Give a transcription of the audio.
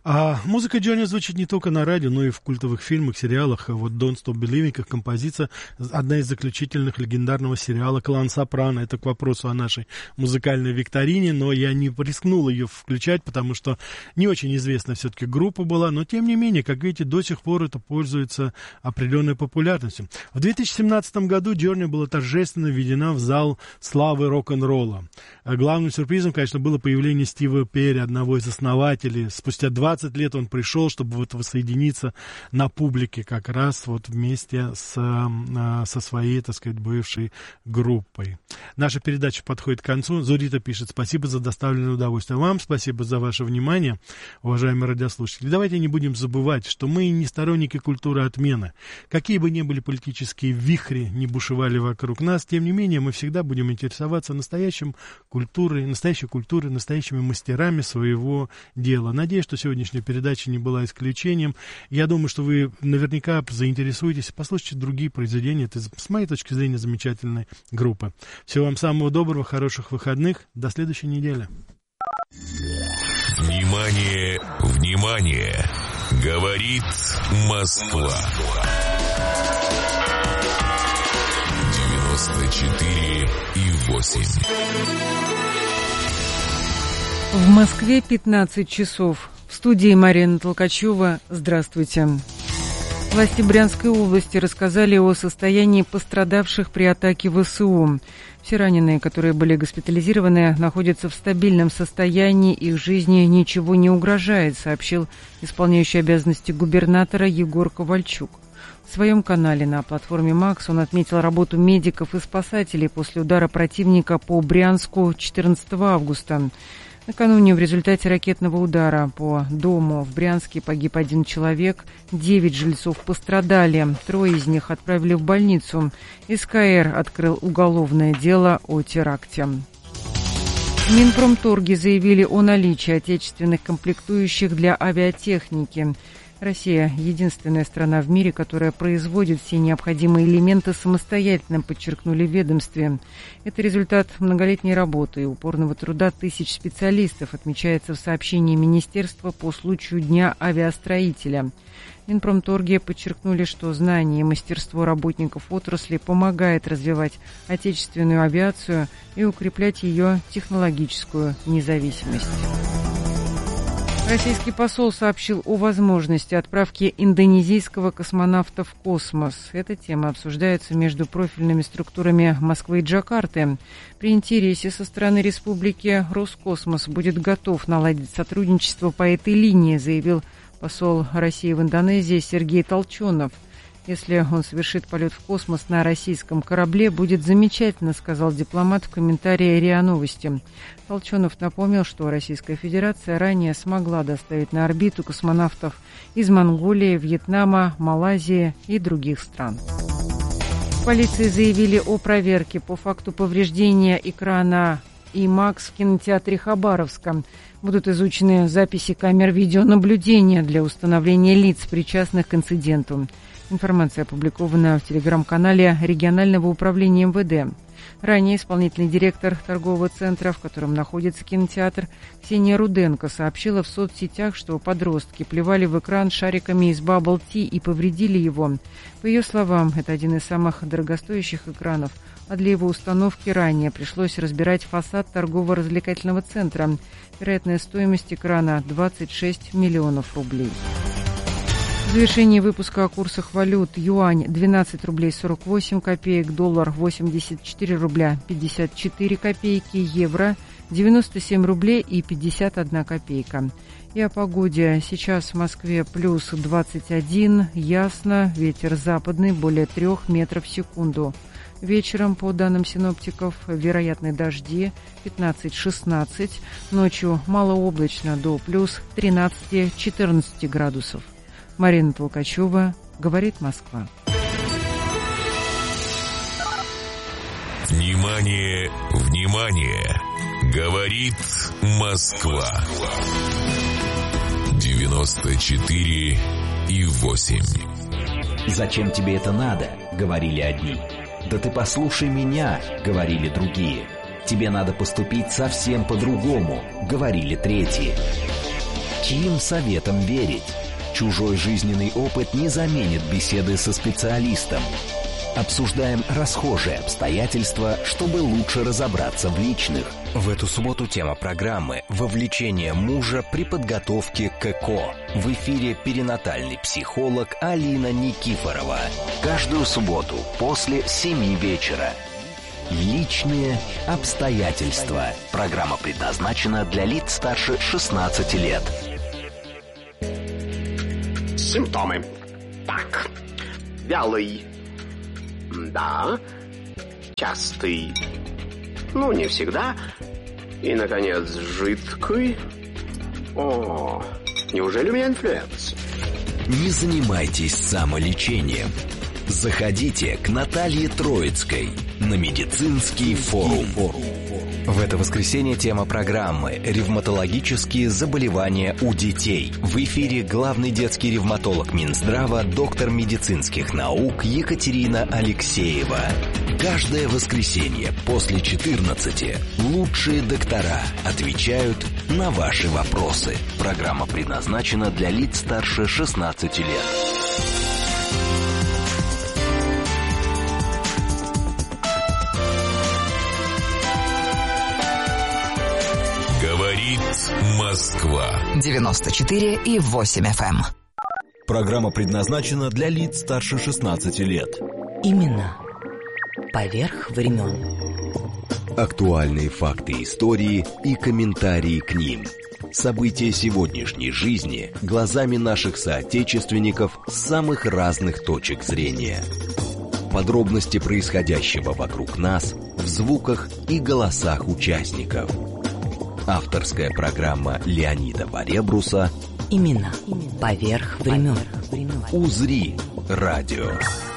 А музыка Джонни звучит не только на радио, но и в культовых фильмах, сериалах. Вот «Don't Stop Believing», как композиция, одна из заключительных легендарного сериала «Клан Сопрано». Это к вопросу о нашей музыкальной викторине, но я не рискнул ее включать, потому что не очень известная все-таки группа была, но тем не менее, как видите, до сих пор это пользуется определенной популярностью. В 2017 году Джонни была торжественно введена в зал славы рок-н-ролла. Главным сюрпризом, конечно, было появление Стива Перри, одного из основателей. Спустя 20 лет он пришел, чтобы вот воссоединиться на публике как раз вот вместе со своей, так сказать, бывшей группой. Наша передача подходит к концу. Зурита пишет: спасибо за доставленное удовольствие. Вам спасибо за ваше внимание, уважаемые радиослушатели. Давайте не будем забывать, что мы не сторонники культуры отмены. Какие бы ни были политические вихри, не бушевали вокруг нас, тем не менее мы всегда будем интересоваться настоящей культурой, настоящими мастерами своего дела. Надеюсь, что сегодняшняя передача не была исключением. Я думаю, что вы наверняка заинтересуетесь, послушайте другие произведения. Это, с моей точки зрения, замечательная группа. Всего вам самого доброго, хороших выходных. До следующей недели. Внимание, внимание! Говорит Москва. 94,8. В Москве 15 часов. В студии Марина Толкачева. Здравствуйте. Власти Брянской области рассказали о состоянии пострадавших при атаке ВСУ. Все раненые, которые были госпитализированы, находятся в стабильном состоянии, их жизни ничего не угрожает, сообщил исполняющий обязанности губернатора Егор Ковальчук. В своем канале на платформе «Макс» он отметил работу медиков и спасателей после удара противника по Брянску 14 августа. Накануне в результате ракетного удара по дому в Брянске погиб 1 человек, 9 жильцов пострадали, 3 из них отправили в больницу. СКР открыл уголовное дело о теракте. В Минпромторге заявили о наличии отечественных комплектующих для авиатехники. Россия – единственная страна в мире, которая производит все необходимые элементы самостоятельно, подчеркнули в ведомстве. Это результат многолетней работы и упорного труда тысяч специалистов, отмечается в сообщении Министерства по случаю Дня авиастроителя. В Минпромторге подчеркнули, что знания и мастерство работников отрасли помогает развивать отечественную авиацию и укреплять ее технологическую независимость. Российский посол сообщил о возможности отправки индонезийского космонавта в космос. Эта тема обсуждается между профильными структурами Москвы и Джакарты. При интересе со стороны республики Роскосмос будет готов наладить сотрудничество по этой линии, заявил посол России в Индонезии Сергей Толчонов. Если он совершит полет в космос на российском корабле, будет замечательно, сказал дипломат в комментарии РИА Новости. Толчонов напомнил, что Российская Федерация ранее смогла доставить на орбиту космонавтов из Монголии, Вьетнама, Малайзии и других стран. В полиции заявили о проверке по факту повреждения экрана IMAX в кинотеатре Хабаровска. Будут изучены записи камер видеонаблюдения для установления лиц, причастных к инциденту. Информация опубликована в телеграм-канале регионального управления МВД. Ранее исполнительный директор торгового центра, в котором находится кинотеатр, Ксения Руденко, сообщила в соцсетях, что подростки плевали в экран шариками из Bubble Tea и повредили его. По ее словам, это один из самых дорогостоящих экранов, а для его установки ранее пришлось разбирать фасад торгово-развлекательного центра. Вероятная стоимость экрана – 26 миллионов рублей. В завершении выпуска о курсах валют: юань 12 рублей 48 копеек, доллар 84 рубля 54 копейки, евро 97 рублей и 51 копейка. И о погоде. Сейчас в Москве плюс 21, ясно, ветер западный более 3 метров в секунду. Вечером, по данным синоптиков, вероятны дожди 15-16, ночью малооблачно до плюс 13-14 градусов. Марина Толкачева, говорит Москва. Внимание, внимание! Говорит Москва. 94,8. «Зачем тебе это надо?» — говорили одни. «Да ты послушай меня!» — говорили другие. «Тебе надо поступить совсем по-другому!» — говорили третьи. Чьим советам верить? Чужой жизненный опыт не заменит беседы со специалистом. Обсуждаем расхожие обстоятельства, чтобы лучше разобраться в личных. В эту субботу тема программы «Вовлечение мужа при подготовке к ЭКО». В эфире перинатальный психолог Алина Никифорова. Каждую субботу после 7 вечера. Личные обстоятельства. Программа предназначена для лиц старше 16 лет. Симптомы. Так. Вялый. Да. Частый. Ну, не всегда. И, наконец, жидкий. О, неужели у меня инфлюенс? Не занимайтесь самолечением. Заходите к Наталье Троицкой на медицинский форум. В это воскресенье тема программы «Ревматологические заболевания у детей». В эфире главный детский ревматолог Минздрава, доктор медицинских наук Екатерина Алексеева. Каждое воскресенье после 14 лучшие доктора отвечают на ваши вопросы. Программа предназначена для лиц старше 16 лет. Говорит Москва. 94,8 FM. Программа предназначена для лиц старше 16 лет. Именно поверх времен. Актуальные факты истории и комментарии к ним. События сегодняшней жизни глазами наших соотечественников с самых разных точек зрения. Подробности происходящего вокруг нас в звуках и голосах участников. Авторская программа Леонида Баребруса. Именно поверх времен. «Узри радио».